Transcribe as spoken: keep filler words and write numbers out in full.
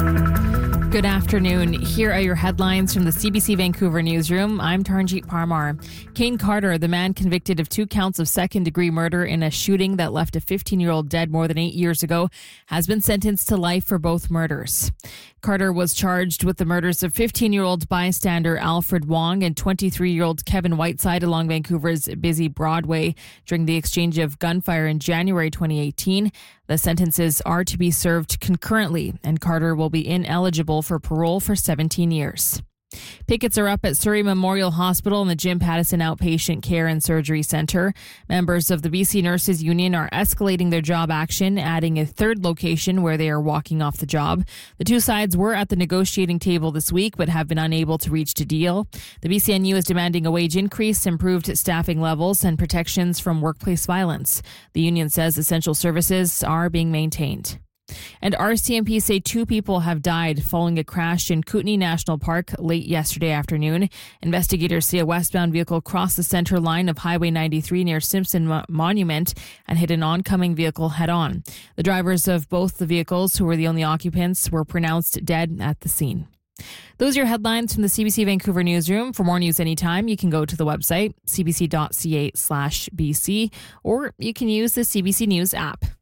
Good afternoon. Here are your headlines from the C B C Vancouver newsroom. I'm Taranjeet Parmar. Kane Carter, the man convicted of two counts of second-degree murder in a shooting that left a fifteen-year-old dead more than eight years ago, has been sentenced to life for both murders. Carter was charged with the murders of fifteen-year-old bystander Alfred Wong and twenty-three-year-old Kevin Whiteside along Vancouver's busy Broadway during the exchange of gunfire in January twenty eighteen. The sentences are to be served concurrently, and Carter will be ineligible for parole for seventeen years. Pickets are up at Surrey Memorial Hospital and the Jim Pattison Outpatient Care and Surgery Centre. Members of the B C Nurses Union are escalating their job action, adding a third location where they are walking off the job. The two sides were at the negotiating table this week but have been unable to reach a deal. The B C N U is demanding a wage increase, improved staffing levels, and protections from workplace violence. The union says essential services are being maintained. And R C M P say two people have died following a crash in Kootenay National Park late yesterday afternoon. Investigators say a westbound vehicle crossed the center line of Highway ninety-three near Simpson Mo- Monument and hit an oncoming vehicle head-on. The drivers of both the vehicles, who were the only occupants, were pronounced dead at the scene. Those are your headlines from the C B C Vancouver newsroom. For more news anytime, you can go to the website c b c dot c a slash b c or you can use the C B C News app.